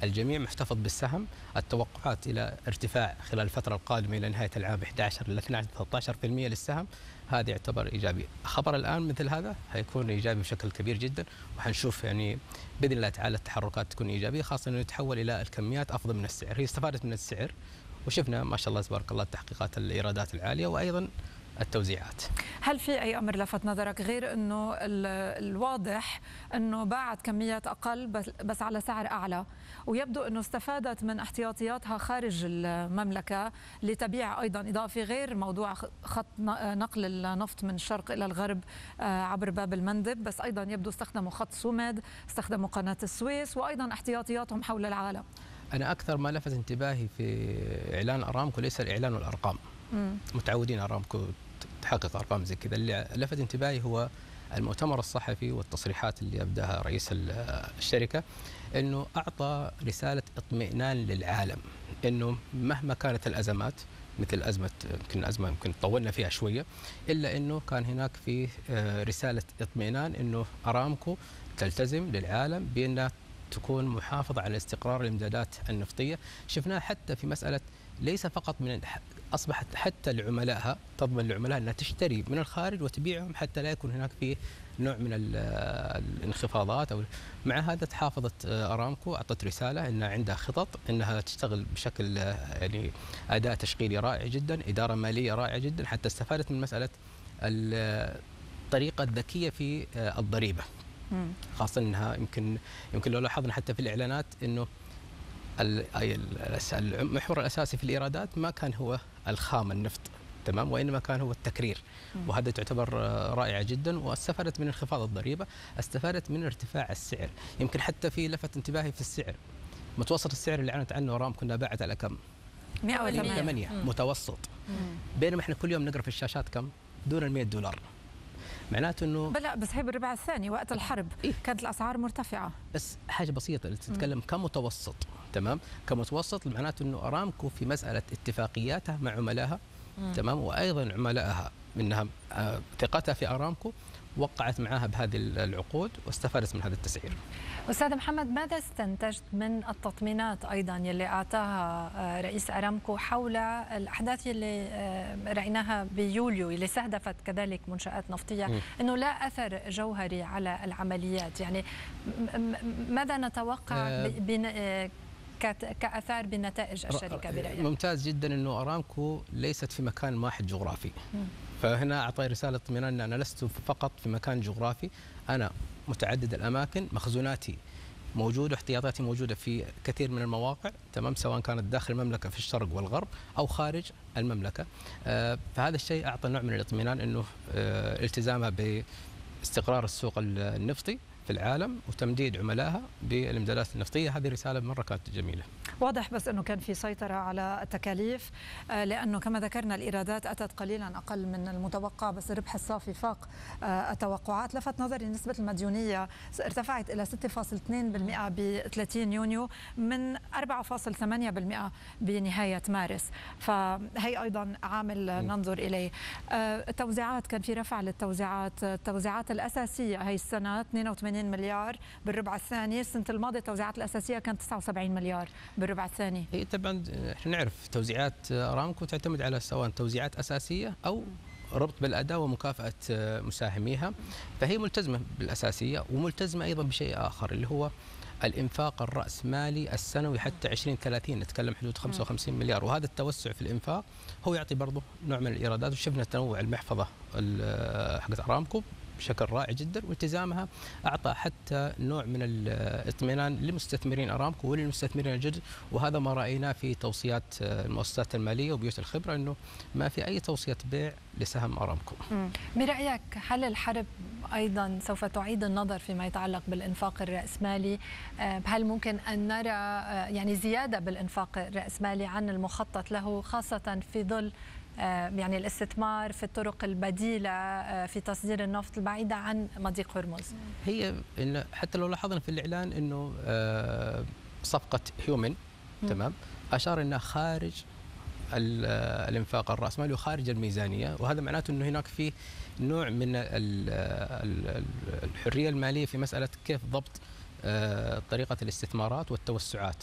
الجميع محتفظ بالسهم. التوقعات إلى ارتفاع خلال الفترة القادمة إلى نهاية العام 11 إلى 12 13% للسهم، هذا يعتبر إيجابي. خبر الآن مثل هذا هيكون إيجابي بشكل كبير جدا، وحنشوف يعني بإذن الله تعالى التحركات تكون إيجابية، خاصة أنه يتحول إلى الكميات أفضل من السعر. هي استفادت من السعر، وشفنا ما شاء الله تبارك الله تحقيقات الإيرادات العالية وأيضا التوزيعات. هل في أي أمر لفت نظرك غير أنه الواضح أنه باعت كميات أقل بس على سعر أعلى، ويبدو أنه استفادت من احتياطياتها خارج المملكة لتبيع أيضا إضافي، غير موضوع خط نقل النفط من الشرق إلى الغرب عبر باب المندب، بس أيضا يبدو استخدموا خط سومد، استخدموا قناة السويس، وأيضا احتياطياتهم حول العالم. أنا أكثر ما لفت انتباهي في إعلان أرامكو ليس الإعلان والأرقام. متعودين أرامكو تحقق أرقام زي كذا. اللي لفت انتباهي هو المؤتمر الصحفي والتصريحات اللي أبداها رئيس الشركة، أنه أعطى رسالة اطمئنان للعالم، أنه مهما كانت الأزمات مثل أزمة يمكن طولنا فيها شوية، إلا أنه كان هناك في رسالة اطمئنان أنه أرامكو تلتزم للعالم بأنها تكون محافظة على استقرار الإمدادات النفطية. شفناها حتى في مسألة ليس فقط من أصبحت حتى لعملائها تضمن لعملائها أنها تشتري من الخارج وتبيعهم حتى لا يكون هناك فيه نوع من الانخفاضات. أو مع هذا تحافظت أرامكو، أعطت رسالة أنها عندها خطط أنها تشتغل بشكل يعني أداء تشغيلي رائع جدا، إدارة مالية رائعة جدا، حتى استفادت من مسألة الطريقة الذكية في الضريبة. خاصة أنها يمكن لو لاحظنا حتى في الإعلانات أنه المحور الأساسي في الإيرادات ما كان هو الخام النفط، تمام، وإنما كان هو التكرير، وهذا تعتبر رائعة جدا. واستفادت من انخفاض الضريبة، استفادت من ارتفاع السعر. يمكن حتى في لفت انتباهي في السعر، متوسط السعر اللي أعلنت عنه أرامكو كنا باعت على كم؟ 108 متوسط، بينما احنا كل يوم نقرأ في الشاشات كم؟ دون $100. معناته انه لا بس هي بالربع الثاني وقت الحرب كانت الاسعار مرتفعه، بس حاجه بسيطه اللي تتكلم كمتوسط، تمام، كمتوسط، معناته انه ارامكو في مساله اتفاقياتها مع عملائها، تمام، وايضا عملائها منها ثقتها في ارامكو وقعت معها بهذه العقود واستفادت من هذا التسعير. أستاذ محمد، ماذا استنتجت من التطمينات أيضا يلي أعطاها رئيس أرامكو حول الأحداث يلي رأيناها بيوليو اللي استهدفت كذلك منشآت نفطية، أنه لا أثر جوهري على العمليات؟ يعني ماذا نتوقع كأثار بنتائج الشركة برأيك؟ ممتاز جدا أنه أرامكو ليست في مكان واحد جغرافي، فهنا أعطي رسالة اطمئنان أن أنا لست فقط في مكان جغرافي، أنا متعدد الأماكن، مخزوناتي موجودة، احتياطاتي موجودة في كثير من المواقع، تمام، سواء كانت داخل المملكة في الشرق والغرب أو خارج المملكة. فهذا الشيء أعطى نوع من الاطمئنان أنه التزامها باستقرار السوق النفطي في العالم وتمديد عملائها بالامدادات النفطيه. هذه رساله مره كانت جميله. واضح بس انه كان في سيطره على التكاليف، لانه كما ذكرنا الايرادات اتت قليلا اقل من المتوقع، بس الربح الصافي فاق التوقعات. لفت نظري نسبه المديونيه ارتفعت الى 6.2% ب 30 يونيو من 4.8% بنهايه مارس، فهي ايضا عامل ننظر اليه. التوزيعات كان في رفع للتوزيعات، التوزيعات الاساسيه هي السنه 82 مليار بالربع الثاني، السنه الماضيه التوزيعات الاساسيه كانت 79 مليار بالربع الثاني. هي طبعا احنا نعرف توزيعات ارامكو تعتمد على سواء توزيعات اساسيه او ربط بالاداء ومكافاه مساهميها، فهي ملتزمه بالاساسيه وملتزمه ايضا بشيء اخر اللي هو الانفاق الراسمالي السنوي حتى 2030، نتكلم حدود 55 مليار، وهذا التوسع في الانفاق هو يعطي برضه نوع من الايرادات. وشفنا تنوع المحفظه حقت ارامكو بشكل رائع جدا، والتزامها اعطى حتى نوع من الاطمئنان لمستثمرين ارامكو وللمستثمرين الجدد، وهذا ما رايناه في توصيات المؤسسات الماليه وبيوت الخبره انه ما في اي توصيه بيع لسهم ارامكو. برايك هل الحرب ايضا سوف تعيد النظر فيما يتعلق بالانفاق الراسمالي؟ هل ممكن ان نرى يعني زياده بالانفاق الراسمالي عن المخطط له، خاصه في ظل يعني الاستثمار في الطرق البديلة في تصدير النفط البعيدة عن مضيق هرمز؟ هي إن حتى لو لاحظنا في الإعلان أنه صفقة هيومن، تمام، أشار أنها خارج الانفاق الرأسمالي وخارج الميزانية، وهذا معناته أنه هناك في نوع من الحرية المالية في مسألة كيف ضبط طريقة الاستثمارات والتوسعات